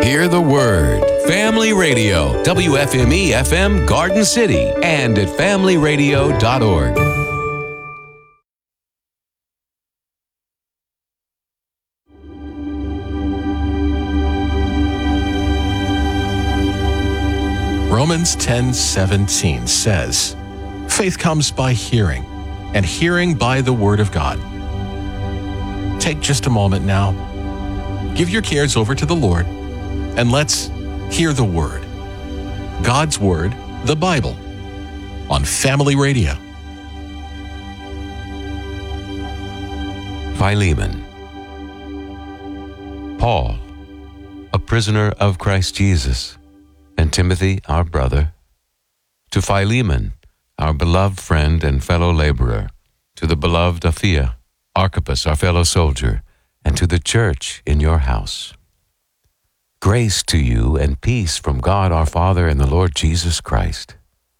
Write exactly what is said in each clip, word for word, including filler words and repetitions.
Hear the Word. Family Radio, W F M E F M Garden City, and at family radio dot org. Romans ten seventeen says, "Faith comes by hearing, and hearing by the Word of God." Take just a moment now. Give your cares over to the Lord, and let's hear the Word. God's Word, the Bible, on Family Radio. Philemon. Paul, a prisoner of Christ Jesus, and Timothy, our brother, to Philemon, our beloved friend and fellow laborer, to the beloved Apphia, Archippus, our fellow soldier, and to the church in your house. Grace to you and peace from God our Father and the Lord Jesus Christ.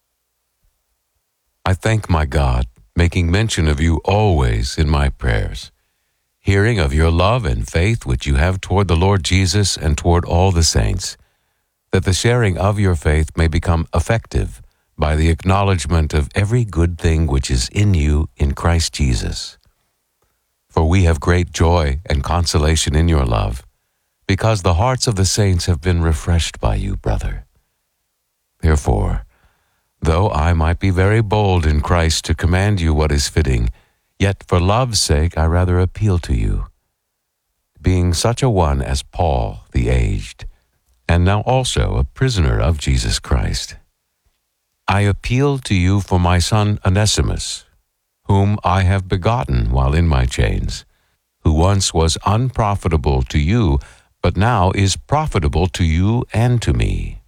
I thank my God, making mention of you always in my prayers, hearing of your love and faith which you have toward the Lord Jesus and toward all the saints, that the sharing of your faith may become effective by the acknowledgement of every good thing which is in you in Christ Jesus. For we have great joy and consolation in your love, because the hearts of the saints have been refreshed by you, brother. Therefore, though I might be very bold in Christ to command you what is fitting, yet for love's sake I rather appeal to you, being such a one as Paul the aged, and now also a prisoner of Jesus Christ. I appeal to you for my son Onesimus, whom I have begotten while in my chains, who once was unprofitable to you, but now is profitable to you and to me.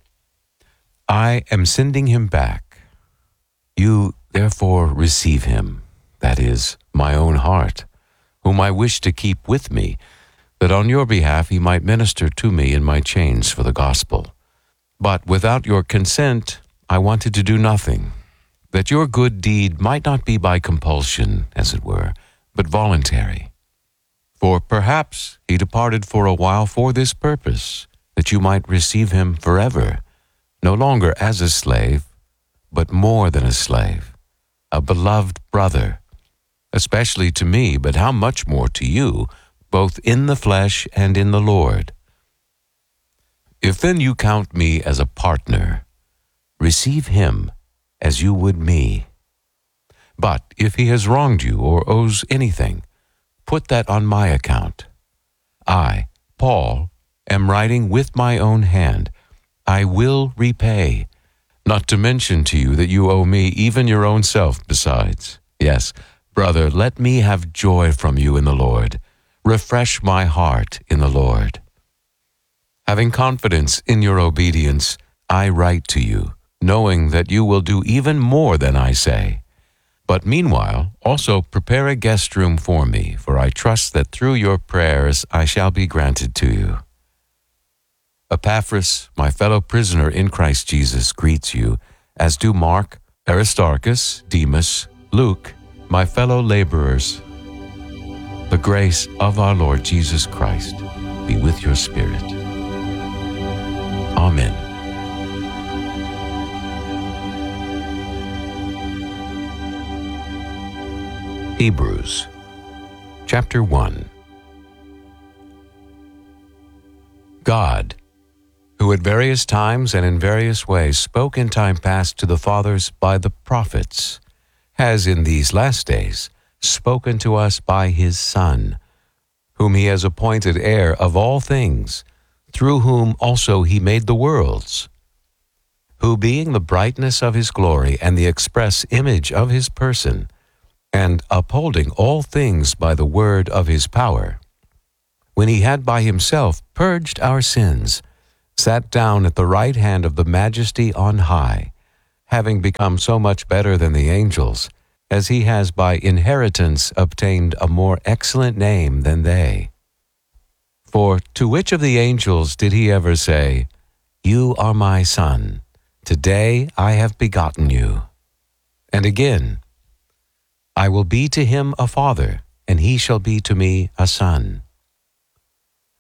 I am sending him back. You therefore receive him, that is, my own heart, whom I wish to keep with me, that on your behalf he might minister to me in my chains for the gospel. But without your consent, I wanted to do nothing, that your good deed might not be by compulsion, as it were, but voluntary. For perhaps he departed for a while for this purpose, that you might receive him forever, no longer as a slave, but more than a slave, a beloved brother, especially to me, but how much more to you, both in the flesh and in the Lord. If then you count me as a partner, receive him as you would me. But if he has wronged you or owes anything, put that on my account. I, Paul, am writing with my own hand. I will repay, not to mention to you that you owe me even your own self besides. Yes, brother, let me have joy from you in the Lord. Refresh my heart in the Lord. Having confidence in your obedience, I write to you, knowing that you will do even more than I say. But meanwhile, also prepare a guest room for me, for I trust that through your prayers I shall be granted to you. Epaphras, my fellow prisoner in Christ Jesus, greets you, as do Mark, Aristarchus, Demas, Luke, my fellow laborers. The grace of our Lord Jesus Christ be with your spirit. Amen. Hebrews, chapter one. God, who at various times and in various ways spoke in time past to the fathers by the prophets, has in these last days spoken to us by his Son, whom he has appointed heir of all things, through whom also he made the worlds, who being the brightness of his glory and the express image of his person, and upholding all things by the word of his power, when he had by himself purged our sins, sat down at the right hand of the Majesty on high, having become so much better than the angels, as he has by inheritance obtained a more excellent name than they. For to which of the angels did he ever say, "You are my son, today I have begotten you"? And again, "I will be to him a father, and he shall be to me a son"?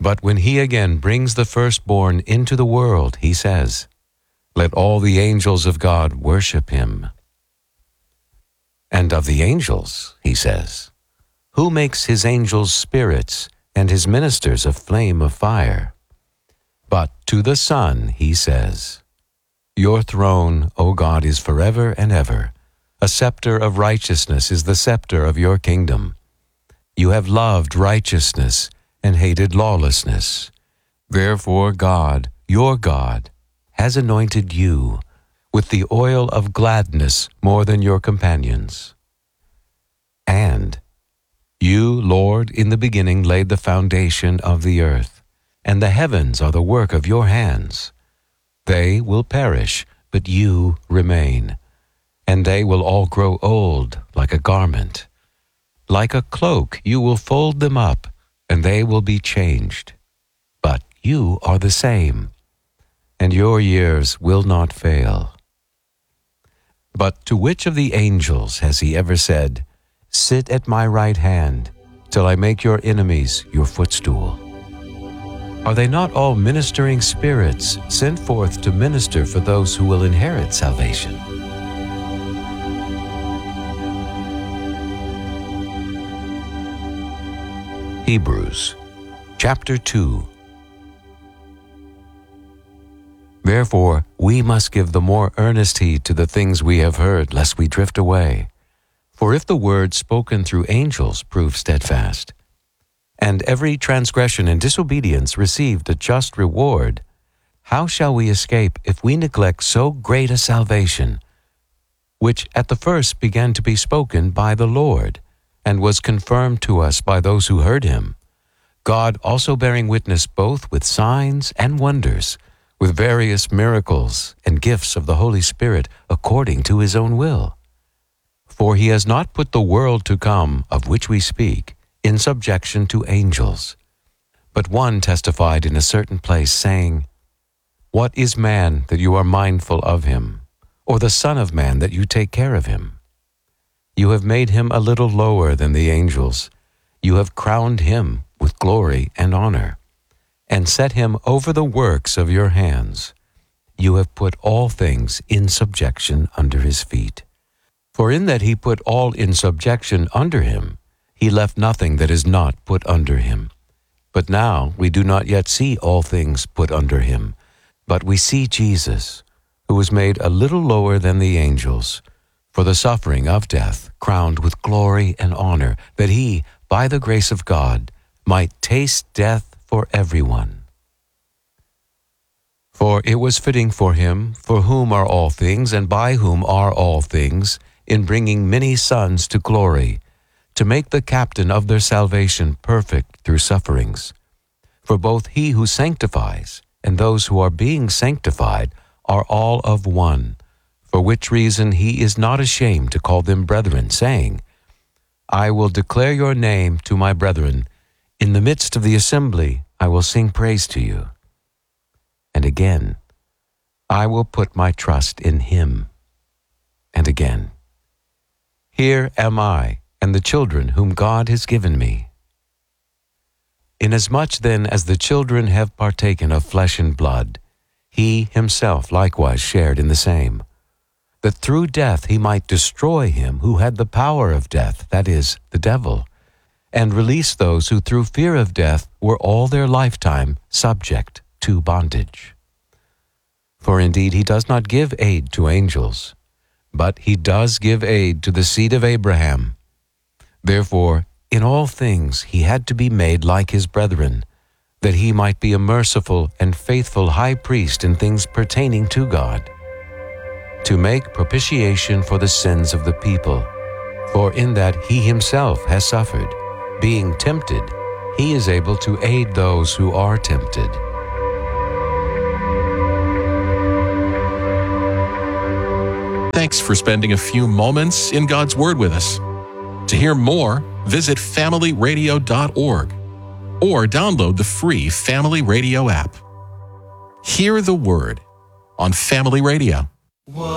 But when he again brings the firstborn into the world, he says, "Let all the angels of God worship him." And of the angels, he says, "Who makes his angels spirits and his ministers a flame of fire?" But to the Son he says, "Your throne, O God, is forever and ever. A scepter of righteousness is the scepter of your kingdom. You have loved righteousness and hated lawlessness. Therefore God, your God, has anointed you with the oil of gladness more than your companions. And you, Lord, in the beginning laid the foundation of the earth, and the heavens are the work of your hands. They will perish, but you remain, and they will all grow old like a garment. Like a cloak you will fold them up, and they will be changed. But you are the same, and your years will not fail." But to which of the angels has he ever said, "Sit at my right hand, till I make your enemies your footstool"? Are they not all ministering spirits sent forth to minister for those who will inherit salvation? Hebrews chapter two. Therefore, we must give the more earnest heed to the things we have heard, lest we drift away. For if the word spoken through angels proved steadfast, and every transgression and disobedience received a just reward, how shall we escape if we neglect so great a salvation, which at the first began to be spoken by the Lord, and was confirmed to us by those who heard him, God also bearing witness both with signs and wonders, with various miracles and gifts of the Holy Spirit according to his own will? For he has not put the world to come, of which we speak, in subjection to angels. But one testified in a certain place, saying, "What is man that you are mindful of him, or the Son of Man that you take care of him? You have made him a little lower than the angels. You have crowned him with glory and honor, and set him over the works of your hands. You have put all things in subjection under his feet. For in that he put all in subjection under him, he left nothing that is not put under him. But now we do not yet see all things put under him, but we see Jesus, who was made a little lower than the angels, for the suffering of death, crowned with glory and honor, that he, by the grace of God, might taste death for everyone. For it was fitting for him, for whom are all things, and by whom are all things, in bringing many sons to glory, to make the captain of their salvation perfect through sufferings. For both he who sanctifies and those who are being sanctified are all of one, for which reason he is not ashamed to call them brethren, saying, "I will declare your name to my brethren. In the midst of the assembly I will sing praise to you." And again, "I will put my trust in him." And again, "Here am I, and the children whom God has given me." Inasmuch then as the children have partaken of flesh and blood, he himself likewise shared in the same, that through death he might destroy him who had the power of death, that is, the devil, and release those who through fear of death were all their lifetime subject to bondage. For indeed he does not give aid to angels, but he does give aid to the seed of Abraham. Therefore, in all things he had to be made like his brethren, that he might be a merciful and faithful high priest in things pertaining to God, to make propitiation for the sins of the people. For in that he himself has suffered, being tempted, he is able to aid those who are tempted. Thanks for spending a few moments in God's Word with us. To hear more, visit family radio dot org or download the free Family Radio app. Hear the Word on Family Radio.